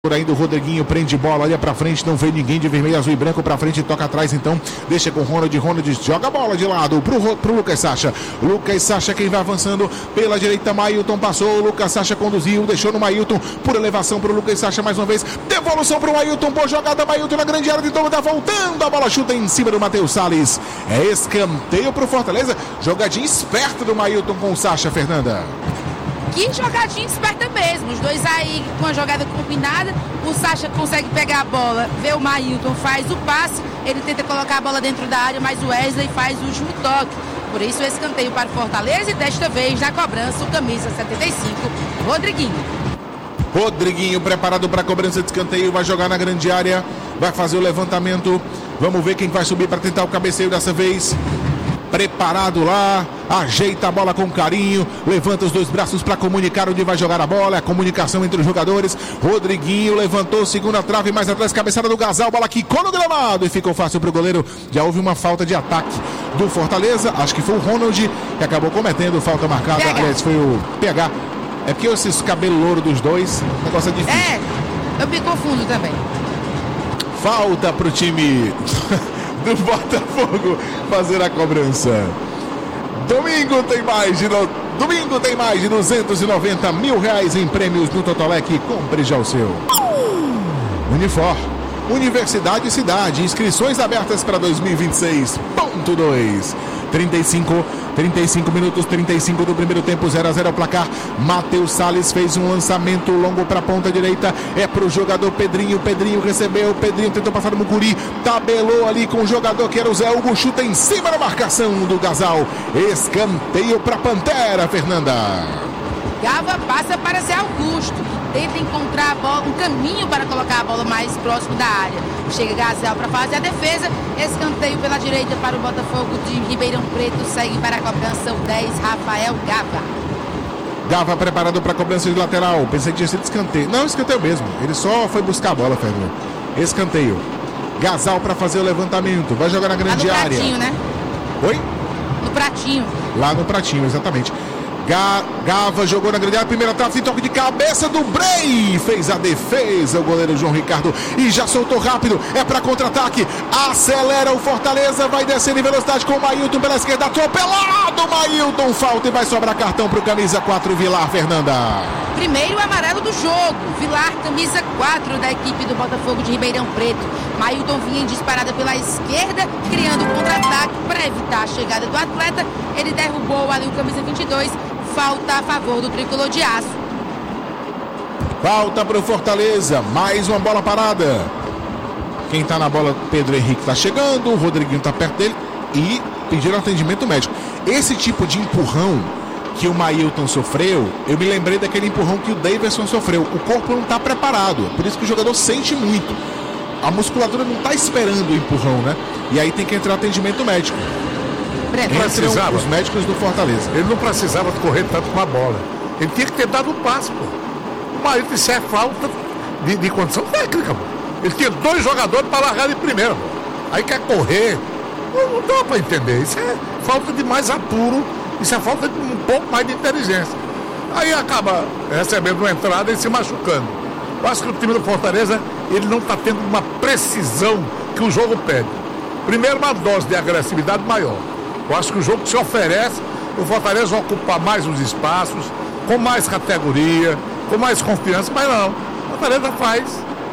Por ainda o Rodriguinho prende bola, olha pra frente, não vê ninguém de vermelho, azul e branco pra frente, toca atrás então, deixa com o Ronald joga a bola de lado pro Lucas Sacha. Lucas Sacha quem vai avançando pela direita, Mailton passou, Lucas Sacha conduziu, deixou no Mailton, por elevação pro Lucas Sacha mais uma vez, devolução pro Mailton, boa jogada, Mailton na grande área de Tolo, tá voltando, a bola chuta em cima do Matheus Salles, é escanteio pro Fortaleza, jogadinha esperta do Mailton com o Sacha, Fernanda. Que jogadinha esperta mesmo, os dois aí com a jogada combinada, o Sacha consegue pegar a bola, vê o Mailton, faz o passe, ele tenta colocar a bola dentro da área, mas o Wesley faz o último toque, por isso o escanteio para o Fortaleza e desta vez na cobrança o camisa 75, Rodriguinho preparado para a cobrança de escanteio, vai jogar na grande área, vai fazer o levantamento, vamos ver quem vai subir para tentar o cabeceio dessa vez. Preparado lá, ajeita a bola com carinho, levanta os dois braços para comunicar onde vai jogar a bola, a comunicação entre os jogadores. Rodriguinho levantou, segunda trave, mais atrás, cabeçada do Gasal, bola quicou no gramado e ficou fácil para o goleiro. Já houve uma falta de ataque do Fortaleza, acho que foi o Ronald que acabou cometendo falta marcada, aliás foi o PH. É porque esses cabelos louros dos dois, o negócio é difícil. É, eu me confundo também. Falta para o time do Botafogo fazer a cobrança. Domingo tem mais de 290 mil reais em prêmios no Totolec. Compre já o seu. Unifor, Universidade e Cidade, inscrições abertas para 2026.2. 35 minutos, 35 do primeiro tempo, 0-0 ao placar. Matheus Salles fez um lançamento longo para a ponta direita, é pro jogador Pedrinho recebeu, Pedrinho tentou passar no Mucuri, tabelou ali com o jogador que era o Zé Hugo, chuta em cima da marcação do Gasal, escanteio para Pantera, Fernanda. Gava passa para Zé Augusto, tenta encontrar a bola, um caminho para colocar a bola mais próximo da área. Chega Gasal para fazer a defesa, escanteio pela direita para o Botafogo de Ribeirão Preto, segue para a cobrança o 10, Rafael Gava. Gava preparado para a cobrança de lateral, pensei que tinha sido escanteio. Não, escanteio mesmo, ele só foi buscar a bola, Fernando. Escanteio. Gasal para fazer o levantamento, vai jogar na grande área. No pratinho, né? Oi? No pratinho. Lá no pratinho, exatamente. Gava jogou na grande área, primeira trave, toque de cabeça do Brey, fez a defesa o goleiro João Ricardo e já soltou rápido, é para contra-ataque, acelera o Fortaleza, vai descendo em velocidade com o Mailton pela esquerda, atropelado, Mailton, falta e vai sobrar cartão para o camisa 4 Vilar, Fernanda. Primeiro amarelo do jogo, Vilar, camisa 4 da equipe do Botafogo de Ribeirão Preto. Mailton vinha em disparada pela esquerda, criando contra-ataque para evitar a chegada do atleta, ele derrubou ali o camisa 22, falta a favor do tricolor de aço. Falta para o Fortaleza, mais uma bola parada. Quem está na bola, Pedro Henrique está chegando, o Rodriguinho está perto dele e pediram atendimento médico. Esse tipo de empurrão que o Mailton sofreu, eu me lembrei daquele empurrão que o Davidson sofreu. O corpo não está preparado, por isso que o jogador sente muito. A musculatura não está esperando o empurrão, né? E aí tem que entrar atendimento médico. Precisava. Os médicos do Fortaleza. Ele não precisava correr tanto com a bola. Ele tinha que ter dado um passo, pô. O Mailton, isso é falta de condição técnica, pô. Ele tinha dois jogadores para largar de primeiro. Aí quer correr. Não dá para entender. Isso é falta de mais apuro. Isso é falta de um pouco mais de inteligência. Aí acaba recebendo uma entrada e se machucando. Eu acho que o time do Fortaleza, ele não está tendo uma precisão que o jogo pede. Primeiro, uma dose de agressividade maior. Eu acho que o jogo se oferece, o Fortaleza vai ocupar mais os espaços, com mais categoria, com mais confiança, mas não. O Fortaleza faz,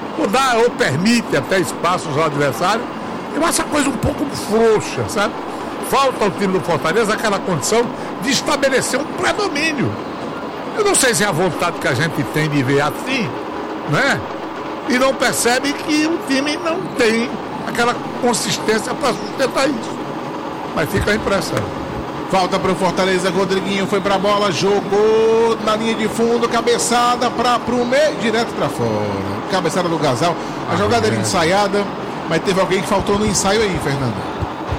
ou permite até espaços ao adversário. Eu acho a coisa um pouco frouxa, sabe? Falta ao time do Fortaleza aquela condição de estabelecer um predomínio. Eu não sei se é a vontade que a gente tem de ver assim, né? E não percebe que o time não tem aquela consistência para sustentar isso. Mas fica a impressão. Falta para o Fortaleza, Rodriguinho foi para a bola, jogou na linha de fundo, cabeçada para o meio, direto para fora. Cabeçada do Gasal, a jogada era ensaiada, mas teve alguém que faltou no ensaio aí, Fernanda.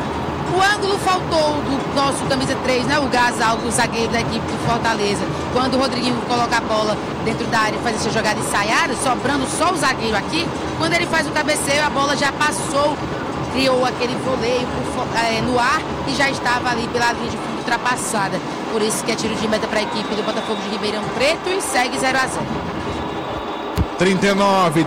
O ângulo faltou do nosso camisa 3, né? O Gasal, o zagueiro da equipe do Fortaleza. Quando o Rodriguinho coloca a bola dentro da área e faz essa jogada ensaiada, sobrando só o zagueiro aqui, quando ele faz o cabeceio, a bola já passou, criou aquele voleio no ar e já estava ali pela linha de fundo ultrapassada. Por isso que é tiro de meta para a equipe do Botafogo de Ribeirão Preto e segue 0-0. 39,